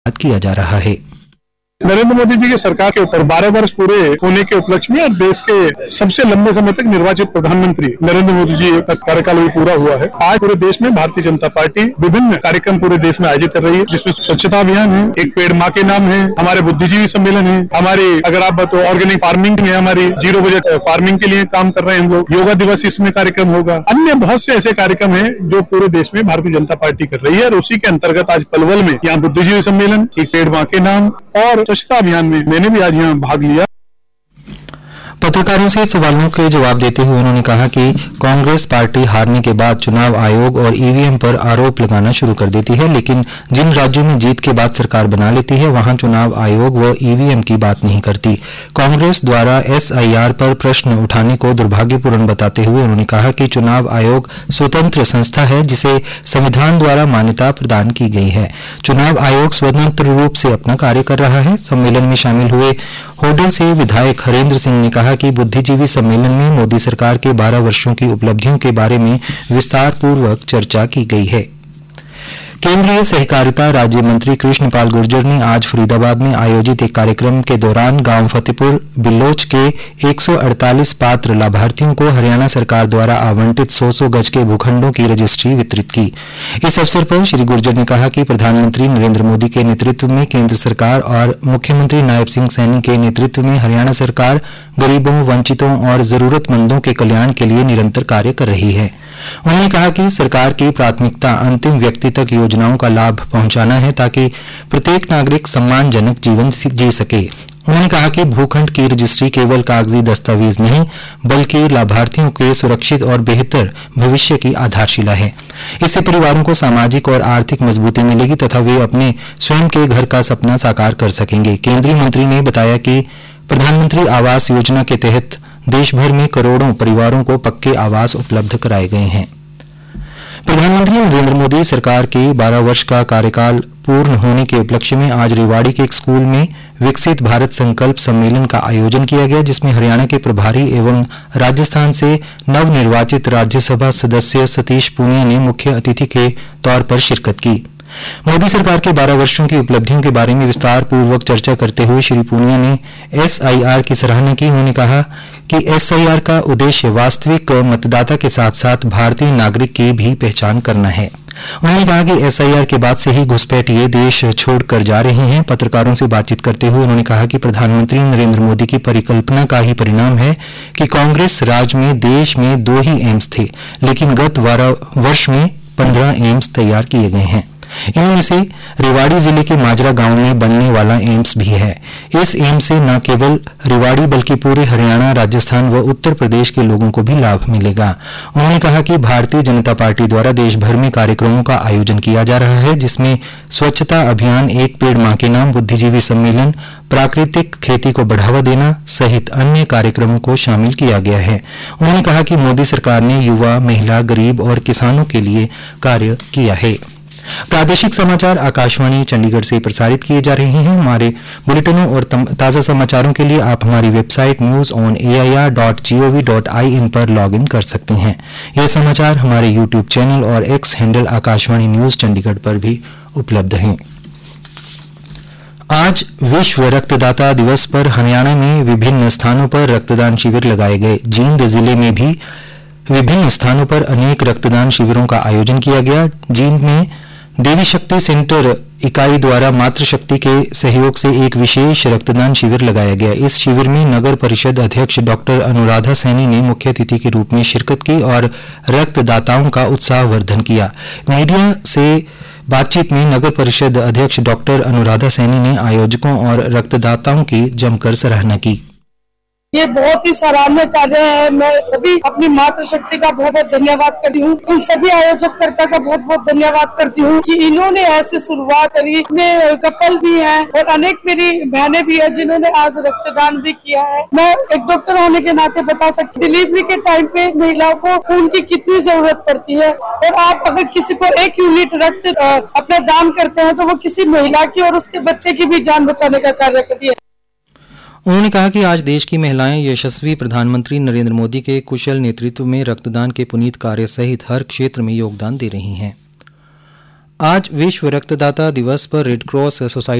किया जा रहा है। नरेंद्र मोदी जी की सरकार के ऊपर 12 वर्ष पूरे होने के उपलक्ष्य में और देश के सबसे लंबे समय तक निर्वाचित प्रधानमंत्री नरेंद्र मोदी जी का कार्यकाल भी पूरा हुआ है। आज पूरे देश में भारतीय जनता पार्टी विभिन्न कार्यक्रम पूरे देश में आयोजित कर रही है, जिसमें स्वच्छता अभियान है, एक पेड़ माँ के नाम है, हमारे बुद्धिजीवी सम्मेलन है, हमारी अगर आप बताओ ऑर्गेनिक फार्मिंग है, हमारी जीरो बजट फार्मिंग के लिए काम कर रहे हैं हम लोग, योगा दिवस इसमें कार्यक्रम होगा, अन्य बहुत से ऐसे कार्यक्रम है जो पूरे देश में भारतीय जनता पार्टी कर रही है। और उसी के अंतर्गत आज पलवल में यहाँ बुद्धिजीवी सम्मेलन, एक पेड़ माँ के नाम और स्वच्छता अभियान में मैंने भी आज यहाँ भाग लिया। पत्रकारों से सवालों के जवाब देते हुए उन्होंने कहा कि कांग्रेस पार्टी हारने के बाद चुनाव आयोग और ईवीएम पर आरोप लगाना शुरू कर देती है, लेकिन जिन राज्यों में जीत के बाद सरकार बना लेती है वहां चुनाव आयोग व ईवीएम की बात नहीं करती। कांग्रेस द्वारा एसआईआर पर प्रश्न उठाने को दुर्भाग्यपूर्ण बताते हुए उन्होंने कहा कि चुनाव आयोग स्वतंत्र संस्था है जिसे संविधान द्वारा मान्यता प्रदान की गई है। चुनाव आयोग स्वतंत्र रूप से अपना कार्य कर रहा है। सम्मेलन में शामिल हुए होडल से विधायक हरेंद्र सिंह ने कहा कि बुद्धिजीवी सम्मेलन में मोदी सरकार के 12 वर्षों की उपलब्धियों के बारे में विस्तार पूर्वक चर्चा की गई है। केंद्रीय सहकारिता राज्य मंत्री कृष्णपाल गुर्जर ने आज फरीदाबाद में आयोजित एक कार्यक्रम के दौरान गांव फतेहपुर बिल्लोच के 148 पात्र लाभार्थियों को हरियाणा सरकार द्वारा आवंटित 100 गज के भूखंडों की रजिस्ट्री वितरित की। इस अवसर पर श्री गुर्जर ने कहा कि प्रधानमंत्री नरेंद्र मोदी के नेतृत्व में केंद्र सरकार और मुख्यमंत्री नायब सिंह सैनी के नेतृत्व में हरियाणा सरकार गरीबों, वंचितों और जरूरतमंदों के कल्याण के लिए निरंतर कार्य कर रही है। उन्होंने कहा कि सरकार की प्राथमिकता अंतिम व्यक्ति तक योजनाओं का लाभ पहुंचाना है ताकि प्रत्येक नागरिक सम्मानजनक जीवन जी सके। उन्होंने कहा कि भूखंड की रजिस्ट्री केवल कागजी दस्तावेज नहीं बल्कि लाभार्थियों के सुरक्षित और बेहतर भविष्य की आधारशिला है। इससे परिवारों को सामाजिक और आर्थिक मजबूती मिलेगी तथा वे अपने स्वयं के घर का सपना साकार कर सकेंगे। केंद्रीय मंत्री ने बताया कि प्रधानमंत्री आवास योजना के तहत देश भर में करोड़ों परिवारों को पक्के आवास उपलब्ध कराए गए हैं। प्रधानमंत्री नरेंद्र मोदी सरकार के 12 वर्ष का कार्यकाल पूर्ण होने के उपलक्ष्य में आज रेवाड़ी के एक स्कूल में विकसित भारत संकल्प सम्मेलन का आयोजन किया गया, जिसमें हरियाणा के प्रभारी एवं राजस्थान से नवनिर्वाचित राज्यसभा सदस्य सतीश पूनिया ने मुख्य अतिथि के तौर पर शिरकत की। मोदी सरकार के 12 वर्षों की उपलब्धियों के बारे में विस्तार पूर्वक चर्चा करते हुए श्री पूनिया ने एसआईआर की सराहना की। उन्होंने कहा कि एसआईआर का उद्देश्य वास्तविक मतदाता के साथ साथ भारतीय नागरिक की भी पहचान करना है। उन्होंने कहा कि एसआईआर के बाद से ही घुसपैठिए देश छोड़कर जा रहे हैं। पत्रकारों से बातचीत करते हुए उन्होंने कहा कि प्रधानमंत्री नरेंद्र मोदी की परिकल्पना का ही परिणाम है कि कांग्रेस राज में देश में 2 ही एम्स थे, लेकिन गत 12 वर्ष में 15 एम्स तैयार किए गए हैं। इनमें से रेवाड़ी जिले के माजरा गांव में बनने वाला एम्स भी है। इस एम्स से न केवल रेवाड़ी बल्कि पूरे हरियाणा, राजस्थान व उत्तर प्रदेश के लोगों को भी लाभ मिलेगा। उन्होंने कहा कि भारतीय जनता पार्टी द्वारा देश भर में कार्यक्रमों का आयोजन किया जा रहा है, जिसमें स्वच्छता अभियान, एक पेड़ मां के नाम, बुद्धिजीवी सम्मेलन, प्राकृतिक खेती को बढ़ावा देना सहित अन्य कार्यक्रमों को शामिल किया गया है। उन्होंने कहा कि मोदी सरकार ने युवा, महिला, गरीब और किसानों के लिए कार्य किया है। प्रादेशिक समाचार आकाशवाणी चंडीगढ़ से प्रसारित किए जा रहे हैं। हमारे बुलेटिनों और ताज़ा समाचारों के लिए आप हमारी वेबसाइट news.air.gov.in पर लॉगिन कर सकते हैं। यह समाचार हमारे यूट्यूब चैनल और x handle Akashvani news Chandigarh पर भी उपलब्ध हैं। आज विश्व रक्तदाता दिवस पर हरियाणा में विभिन्न स्थानों पर रक्तदान शिविर लगाए गए। जींद जिले में भी विभिन्न स्थानों पर अनेक रक्तदान शिविरों का आयोजन किया गया। जींद में देवी शक्ति सेंटर इकाई द्वारा मातृशक्ति के सहयोग से एक विशेष रक्तदान शिविर लगाया गया। इस शिविर में नगर परिषद अध्यक्ष डॉक्टर अनुराधा सैनी ने मुख्य अतिथि के रूप में शिरकत की और रक्तदाताओं का उत्साहवर्धन किया। मीडिया से बातचीत में नगर परिषद अध्यक्ष डॉक्टर अनुराधा सैनी ने आयोजकों और रक्तदाताओं की जमकर सराहना की। ये बहुत ही सराहनीय कार्य है। मैं सभी अपनी मातृशक्ति का बहुत बहुत धन्यवाद करती हूँ। इन सभी आयोजककर्ता का बहुत बहुत धन्यवाद करती हूँ कि इन्होंने ऐसे शुरुआत करी। इसमें कपल भी हैं और अनेक मेरी बहनें भी हैं जिन्होंने आज रक्तदान भी किया है। मैं एक डॉक्टर होने के नाते बता सकती हूँ डिलीवरी के टाइम पे महिलाओं को खून की कितनी जरूरत पड़ती है और आप अगर किसी को 1 यूनिट रक्त अपना दान करते हैं तो वो किसी महिला की और उसके बच्चे की भी जान बचाने का कार्य करती है। उन्होंने कहा कि आज देश की महिलाएं यशस्वी प्रधानमंत्री नरेंद्र मोदी के कुशल नेतृत्व में रक्तदान के पुनीत कार्य सहित हर क्षेत्र में योगदान दे रही हैं। आज विश्व रक्तदाता दिवस पर रेड क्रॉस सोसाइटी